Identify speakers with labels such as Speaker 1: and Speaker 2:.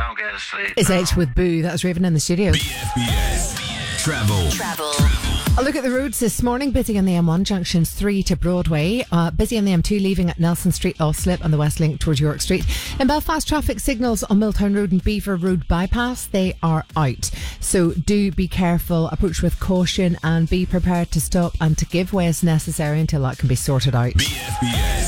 Speaker 1: don't get to sleep.
Speaker 2: It's
Speaker 1: now.
Speaker 2: Edge with Boo. That was Raven in the studio.
Speaker 3: BFBS Travel.
Speaker 2: A look at the roads this morning. Busy on the M1 junctions 3 to Broadway. Busy on the M2 leaving at Nelson Street off slip on the West Link towards York Street. In Belfast, traffic signals on Milltown Road and Beaver Road bypass, they are out. So do be careful, approach with caution and be prepared to stop and to give way as necessary until that can be sorted out.
Speaker 3: BFBS